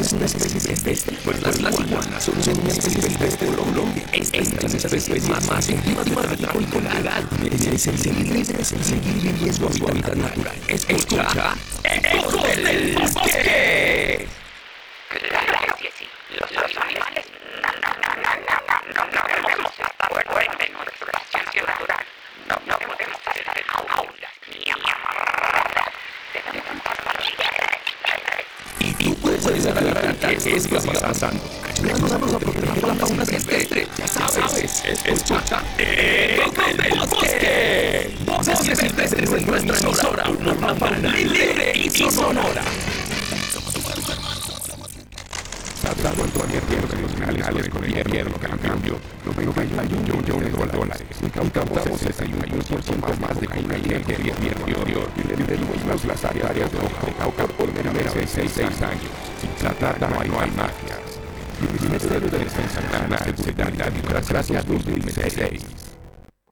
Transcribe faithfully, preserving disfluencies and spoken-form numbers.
es una especie silvestre, pues las iguanas son una especie silvestre de Colombia. Esta es una especie más más íntima de tráfico legal. Merecen seguir libres y seguir viviendo su hábitat natural. Escucha, ¡Ecos del Bosque! Claro que sí, los, los animales no, no, no, no, no, no, no, no podemos estar de acuerdo en nuestra espacio natural. No, no podemos hacer de jaulas ni amarradas. Debemos compartir. Y tú puedes ayudar a la qué es lo que está pasando. Ayúdanos a proteger la fauna silvestre. Ya sabes, escucha Ecos del Bosque. Voces silvestres en nuestra emisora. Una fauna libre y sonora. Salvo el gobierno de los canales con el gobierno que a cambio noventa y un millones de dólares. Incautamos sesenta y uno por ciento más de cocaína y el gobierno y le dividimos las áreas de Cauca por primera vez en seis años. Sin plata no hay mafias. Y el Ministerio de Defensa Nacional, Seguridad y Democracia dos mil dieciséis.